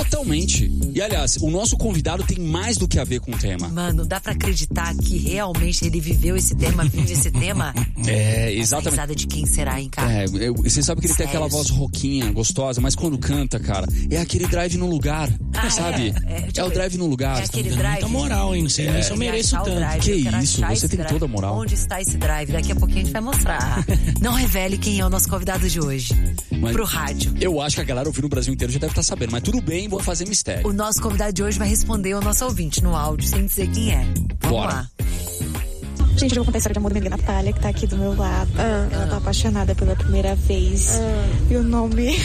Totalmente. E aliás, o nosso convidado tem mais do que a ver com o tema. Mano, dá pra acreditar que realmente ele viveu esse tema, vive esse tema? Exatamente. Essa risada de quem será, hein, cara? Você sabe que ele tem aquela voz roquinha, gostosa, mas quando canta, cara, é aquele drive no lugar, sabe? É o drive no lugar. É aquele drive. Muita moral, hein? Não sei se eu mereço tanto. Drive, que isso, você tem drive. toda a moral. Onde está esse drive? Daqui a pouquinho a gente vai mostrar. Não revele quem é o nosso convidado de hoje. Pro rádio. Eu acho que a galera ouvindo o Brasil inteiro já deve estar sabendo, mas tudo bem, vou fazer mistério. O nosso convidado de hoje vai responder ao nosso ouvinte no áudio, sem dizer quem é. Vamos lá. Gente, eu vou contar a história de amor da minha amiga Natália, que tá aqui do meu lado. Ela tá apaixonada pela primeira vez. E o nome...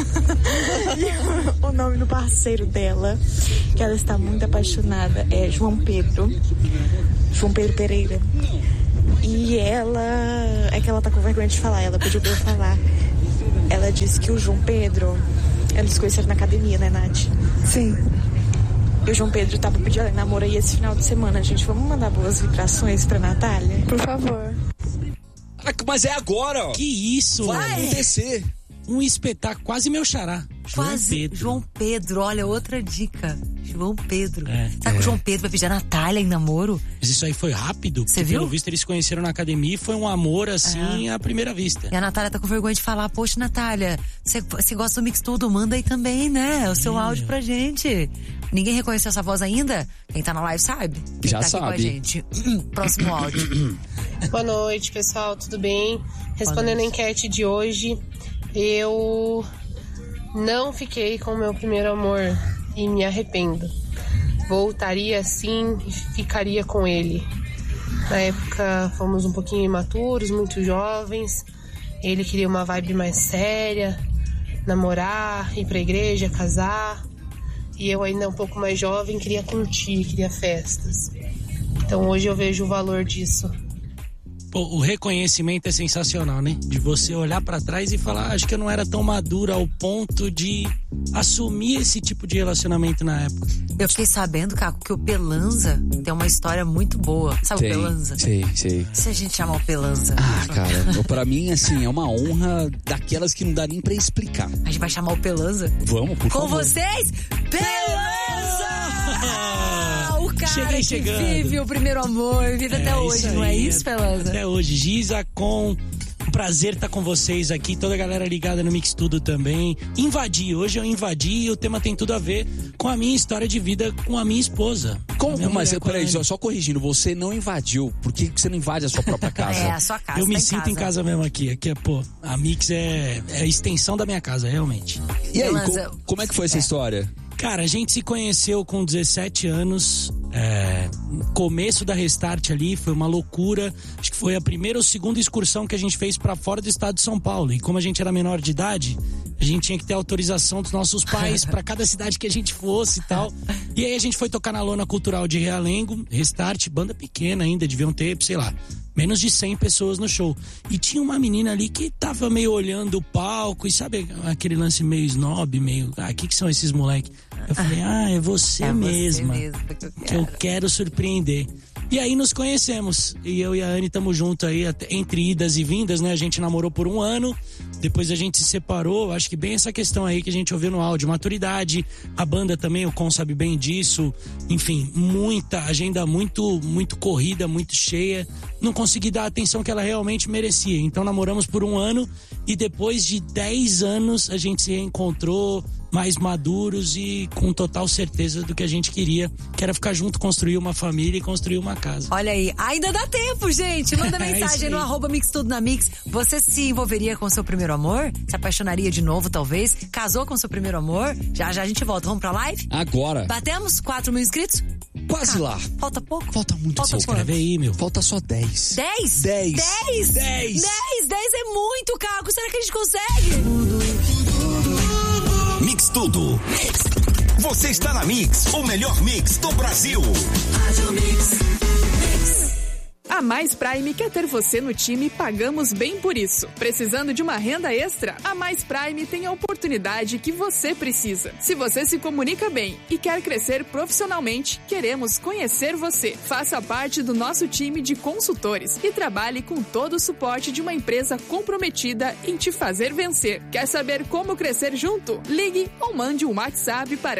o nome do parceiro dela, que ela está muito apaixonada, é João Pedro. João Pedro Pereira. E ela... É que ela tá com vergonha de falar, ela pediu pra eu falar. Ela disse que o João Pedro... Eles se conheceram na academia, né, Nath? Sim. E o João Pedro tava pedindo namoro aí esse final de semana. Gente, vamos mandar boas vibrações pra Natália? Por favor. Mas é agora, ó. Que isso? Vai acontecer. Um espetáculo, quase meu xará. João Pedro, olha, outra dica. João Pedro. Sabe que o João Pedro vai pedir a Natália em namoro? Mas isso aí foi rápido. Você viu? Pelo visto, eles se conheceram na academia e foi um amor, assim, à primeira vista. E a Natália tá com vergonha de falar, poxa, Natália, você gosta do Mix Tudo, manda aí também, né? O seu áudio pra gente. Ninguém reconheceu essa voz ainda? Quem tá na live sabe. Quem já tá sabe. Aqui com a gente. Próximo áudio. Boa noite, pessoal, tudo bem? Respondendo a enquete de hoje, eu não fiquei com o meu primeiro amor e me arrependo. Voltaria sim e ficaria com ele. Na época fomos um pouquinho imaturos, muito jovens. Ele queria uma vibe mais séria, namorar, ir pra igreja, casar. E eu ainda um pouco mais jovem, queria curtir, queria festas. Então hoje eu vejo o valor disso. Pô, o reconhecimento é sensacional, né? De você olhar pra trás e falar, acho que eu não era tão madura ao ponto de assumir esse tipo de relacionamento na época. Eu fiquei sabendo, Caco, que o Pelanza tem uma história muito boa. Sabe o Pelanza? Sei. Se a gente chamar o Pelanza. Cara, pra mim, assim, é uma honra daquelas que não dá nem pra explicar. A gente vai chamar o Pelanza? Vamos, por favor. Com vocês, Pelanza! O cara que vive o primeiro amor, vive até hoje, não é isso, Pelanza? Até hoje. Giza, com um prazer estar com vocês aqui, toda a galera ligada no Mix Tudo também. Hoje eu invadi e o tema tem tudo a ver com a minha história de vida com a minha esposa. Mas peraí, só corrigindo, você não invadiu. Por que você não invade a sua própria casa? A sua casa. Eu me sinto em casa mesmo aqui. Aqui a Mix é a extensão da minha casa, realmente. E aí, como é que foi essa história? Cara, a gente se conheceu com 17 anos, começo da Restart ali, foi uma loucura. Acho que foi a primeira ou segunda excursão que a gente fez pra fora do estado de São Paulo. E como a gente era menor de idade, a gente tinha que ter autorização dos nossos pais pra cada cidade que a gente fosse e tal. E aí a gente foi tocar na Lona Cultural de Realengo, Restart, banda pequena ainda, deviam ter, sei lá, menos de 100 pessoas no show. E tinha uma menina ali que tava meio olhando o palco e sabe aquele lance meio snob, meio... o que são esses moleques? Eu falei, é você mesma que eu quero surpreender. E aí nos conhecemos. E eu e a Anne estamos juntos aí, entre idas e vindas, né? A gente namorou por 1 ano, depois a gente se separou. Acho que bem essa questão aí que a gente ouviu no áudio, maturidade. A banda também, o Con sabe bem disso. Enfim, muita agenda muito corrida, muito cheia. Não consegui dar a atenção que ela realmente merecia. Então namoramos por 1 ano e depois de 10 anos a gente se reencontrou, mais maduros e com total certeza do que a gente queria, que era ficar junto, construir uma família e construir uma casa. Olha aí, ainda dá tempo, gente. Manda mensagem no @mixtudonamix. Você se envolveria com seu primeiro amor? Se apaixonaria de novo, talvez? Casou com seu primeiro amor? Já a gente volta. Vamos pra live? Agora. Batemos 4 mil inscritos? Quase lá. Falta pouco? Falta muito. Falta Escreve aí, meu. Falta só 10. 10? 10. 10? 10 é muito, Caco. Será que a gente consegue? Mix Tudo. Você está na Mix, o melhor mix do Brasil. A Mais Prime quer ter você no time e pagamos bem por isso. Precisando de uma renda extra? A Mais Prime tem a oportunidade que você precisa. Se você se comunica bem e quer crescer profissionalmente, queremos conhecer você. Faça parte do nosso time de consultores e trabalhe com todo o suporte de uma empresa comprometida em te fazer vencer. Quer saber como crescer junto? Ligue ou mande um WhatsApp para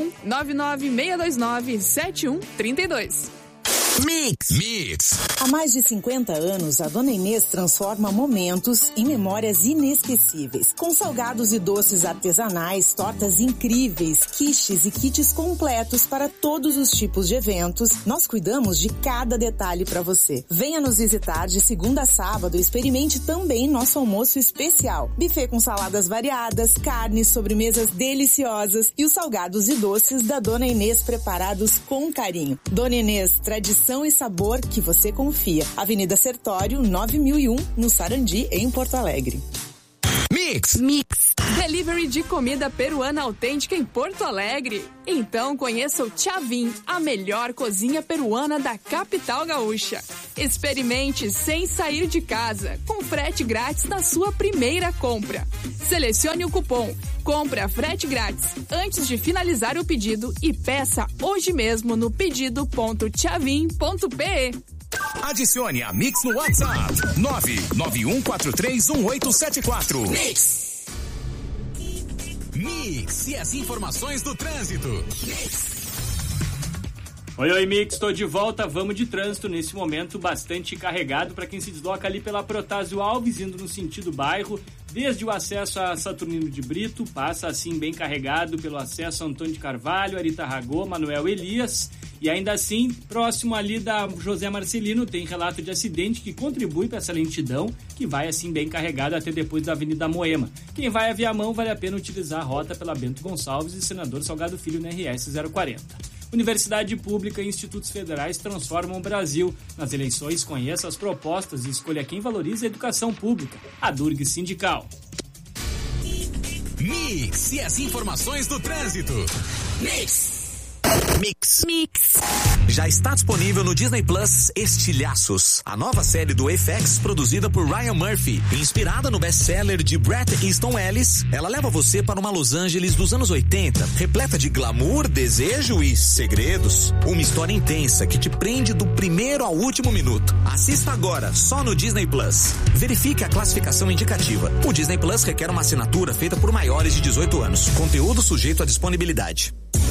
51996297132. Mix. Há mais de 50 anos, a Dona Inês transforma momentos em memórias inesquecíveis. Com salgados e doces artesanais, tortas incríveis, quiches e kits completos para todos os tipos de eventos, nós cuidamos de cada detalhe para você. Venha nos visitar de segunda a sábado e experimente também nosso almoço especial. Buffet com saladas variadas, carnes, sobremesas deliciosas e os salgados e doces da Dona Inês preparados com carinho. Dona Inês, tradição e sabor que você confia. Avenida Sertório, 9001, no Sarandi, em Porto Alegre. Mix. Delivery de comida peruana autêntica em Porto Alegre. Então conheça o Chavin, a melhor cozinha peruana da capital gaúcha. Experimente sem sair de casa, com frete grátis na sua primeira compra. Selecione o cupom Compra Frete Grátis antes de finalizar o pedido e peça hoje mesmo no pedido.chavin.pe. Adicione a Mix no WhatsApp. 991431874. Mix e as informações do trânsito. Oi, Mix, estou de volta. Vamos de trânsito nesse momento bastante carregado para quem se desloca ali pela Protásio Alves, indo no sentido bairro. Desde o acesso a Saturnino de Brito, passa assim bem carregado pelo acesso a Antônio de Carvalho, Arita Ragô, Manuel Elias. E ainda assim, próximo ali da José Marcelino, tem relato de acidente que contribui para essa lentidão, que vai assim bem carregado até depois da Avenida Moema. Quem vai a Viamão, vale a pena utilizar a rota pela Bento Gonçalves e Senador Salgado Filho no RS 040. Universidade Pública e Institutos Federais transformam o Brasil. Nas eleições, conheça as propostas e escolha quem valoriza a educação pública. A Durg Sindical. Mix e as informações do trânsito. Mix. Já está disponível no Disney Plus Estilhaços, a nova série do FX produzida por Ryan Murphy. Inspirada no best-seller de Bret Easton Ellis, ela leva você para uma Los Angeles dos anos 80, repleta de glamour, desejo e segredos. Uma história intensa que te prende do primeiro ao último minuto. Assista agora, só no Disney Plus. Verifique a classificação indicativa. O Disney Plus requer uma assinatura feita por maiores de 18 anos. Conteúdo sujeito à disponibilidade.